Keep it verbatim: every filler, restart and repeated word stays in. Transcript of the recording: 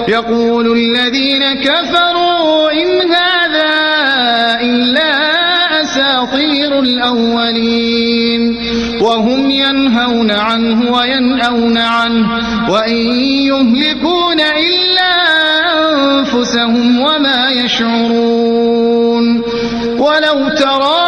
يقول الذين كفروا إن هذا إلا أساطير الأولين وهم ينهون عنه وينأون عنه وإن يهلكون إلا أنفسهم وما يشعرون ولو ترى